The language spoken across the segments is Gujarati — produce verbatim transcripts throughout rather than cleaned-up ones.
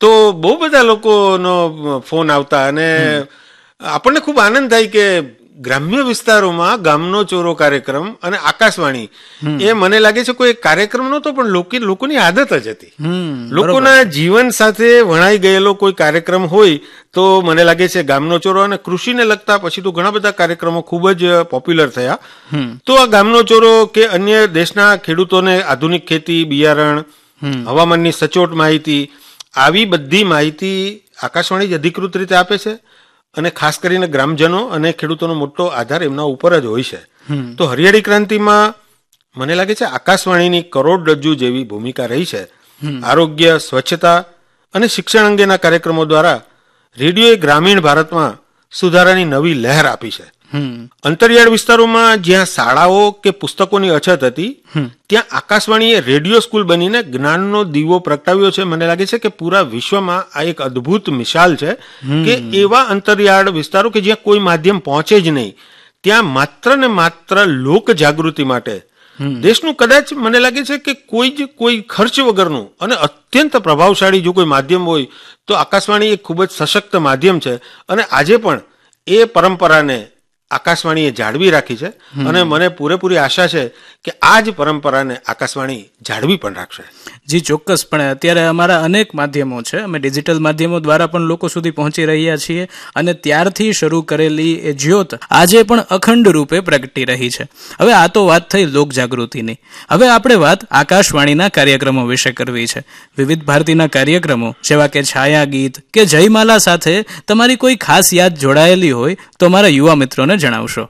તો બહુ બધા લોકોનો ફોન આવતા અને આપણને ખૂબ આનંદ થાય કે ગ્રામ્ય વિસ્તારોમાં ગામનો ચોરો કાર્યક્રમ અને આકાશવાણી એ મને લાગે છે કોઈ કાર્યક્રમ નહોતો પણ લોકોની આદત જ હતી. લોકોના જીવન સાથે વણાઈ ગયેલો કોઈ કાર્યક્રમ હોય તો મને લાગે છે ગામનો ચોરો. અને કૃષિને લગતા પછી તો ઘણા બધા કાર્યક્રમો ખૂબ જ પોપ્યુલર થયા. તો આ ગામનો ચોરો કે અન્ય દેશના ખેડૂતોને આધુનિક ખેતી, બિયારણ, હવામાનની સચોટ માહિતી, આવી બધી માહિતી આકાશવાણી જ અધિકૃત રીતે આપે છે. અને ખાસ કરીને ગ્રામજનો અને ખેડૂતોનો મોટો આધાર એમના ઉપર જ હોય છે. તો હરિયાળી ક્રાંતિમાં મને લાગે છે આકાશવાણીની કરોડરજ્જુ જેવી ભૂમિકા રહી છે. આરોગ્ય, સ્વચ્છતા અને શિક્ષણ અંગેના કાર્યક્રમો દ્વારા રેડિયોએ ગ્રામીણ ભારતમાં સુધારાની નવી લહેર આપી છે. અંતરિયાળ વિસ્તારોમાં જ્યાં શાળાઓ કે પુસ્તકોની અછત હતી ત્યાં આકાશવાણીએ રેડિયો સ્કૂલ બનીને જ્ઞાનનો દીવો પ્રગટાવ્યો છે. મને લાગે છે કે પૂરા વિશ્વમાં આ એક અદ્ભુત મિસાલ છે કે એવા અંતરિયાળ વિસ્તારો કે જ્યાં કોઈ માધ્યમ પહોંચે જ નહીં ત્યાં માત્ર ને માત્ર લોક જાગૃતિ માટે દેશનું કદાચ મને લાગે છે કે કોઈ જ કોઈ ખર્ચ વગરનું અને અત્યંત પ્રભાવશાળી જો કોઈ માધ્યમ હોય તો આકાશવાણી એક ખૂબ જ સશક્ત માધ્યમ છે. અને આજે પણ એ પરંપરાને આકાશવાણીએ જાળવી રાખી છે અને મને પૂરેપૂરી આશા છે કે આ જ પરંપરાને આકાશવાણી જાળવી પણ રાખશે. જી ચોક્કસપણે. અત્યારે અમારા અનેક માધ્યમો છે, અમે ડિજિટલ માધ્યમો દ્વારા પણ લોકો સુધી પહોંચી રહ્યા છીએ અને ત્યારથી શરૂ કરેલી એ જ્યોત આજે પણ અખંડ રૂપે પ્રગટી રહી છે. હવે આ તો વાત થઈ લોક જાગૃતિની. હવે આપણે વાત આકાશવાણીના કાર્યક્રમો વિશે કરવી છે. વિવિધ ભારતીના કાર્યક્રમો જેવા કે છાયા ગીત કે જયમાલા સાથે તમારી કોઈ ખાસ યાદ જોડાયેલી હોય તો અમારા યુવા મિત્રોને જણાવશો.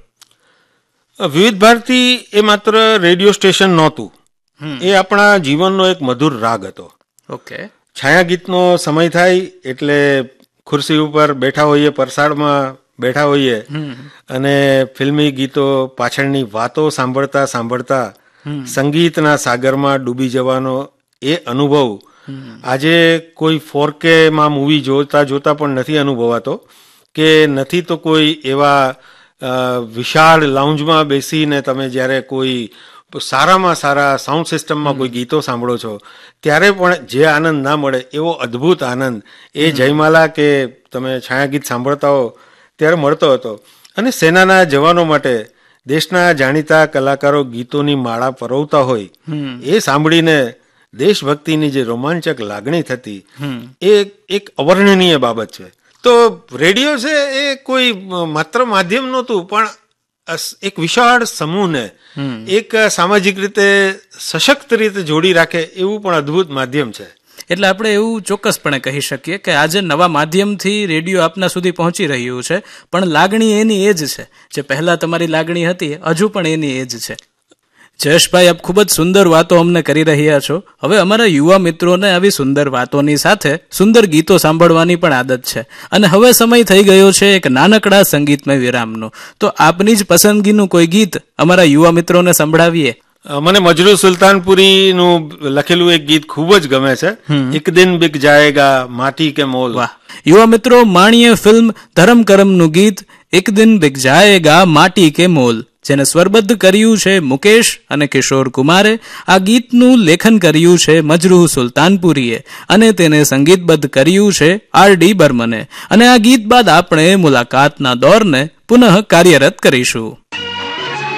વિવિધ ભારતી એ માત્ર રેડિયો સ્ટેશન નહોતું, એ આપણા જીવનનો એક મધુર રાગ હતો. ઓકે. છાયા ગીતનો સમય થાય એટલે ખુરશી ઉપર બેઠા હોઈએ, પરસાળમાં બેઠા હોઈએ અને ફિલ્મી ગીતો પાછળની વાતો સાંભળતા સાંભળતા સંગીતના સાગરમાં ડૂબી જવાનો એ અનુભવ આજે કોઈ ફોર કે માં મૂવી જોતા જોતા પણ નથી અનુભવાતો કે નથી તો કોઈ એવા વિશાળ લાઉન્જમાં બેસીને તમે જ્યારે કોઈ સારામાં સારા સાઉન્ડ સિસ્ટમમાં કોઈ ગીતો સાંભળો છો ત્યારે પણ જે આનંદ ના મળે એવો અદ્ભુત આનંદ એ જયમાલા કે તમે છાયા ગીત સાંભળતા હો ત્યારે મળતો હતો. અને સેનાના જવાનો માટે દેશના જાણીતા કલાકારો ગીતોની માળા પરોવતા હોય એ સાંભળીને દેશભક્તિની જે રોમાંચક લાગણી થતી એ એક અવર્ણનીય બાબત છે. તો રેડિયો છે એ કોઈ માત્ર માધ્યમ નહોતું પણ એક વિશાળ સમૂહને એક સામાજિક રીતે સશક્ત રીતે જોડી રાખે એવું પણ અદ્ભુત માધ્યમ છે. એટલે આપણે એવું ચોક્કસપણે કહી શકીએ કે આજે નવા માધ્યમથી રેડિયો આપના સુધી પહોંચી રહ્યું છે પણ લાગણી એની એ જ છે જે પહેલા તમારી લાગણી હતી હજુ પણ એની એ જ છે. જયેશભાઈ, આપ ખૂબ જ સુંદર વાતો અમને કરી રહ્યા છો. હવે અમારા યુવા મિત્રોને આવી સુંદર વાતોની સાથે સુંદર ગીતો સાંભળવાની પણ આદત છે અને હવે સમય થઈ ગયો છે એક નાનકડા સંગીતમય વિરામનો. તો આપની જ પસંદગીનું કોઈ ગીત અમારા યુવા મિત્રોને સંભળાવીએ. મને મજરૂ સુલતાનપુરીનું લખેલું એક ગીત ખૂબ જ ગમે છે, એક દિન બિક જાયેગા માટી કે મોલ. વાહ યુવા મિત્રો, માણીએ ફિલ્મ ધરમ કરમનું ગીત એક દિન બિક જાયેગા માટી કે મોલ, જેને સ્વરબદ્ધ કર્યું છે મુકેશ અને કિશોર કુમારે. આ ગીતનું લેખન કર્યું છે મજરૂહ સુલતાનપુરીએ અને તેને સંગીતબદ્ધ કર્યું છે આર ડી બર્મને. અને આ ગીત બાદ આપણે મુલાકાતના દોરને પુનઃ કાર્યરત કરીશું.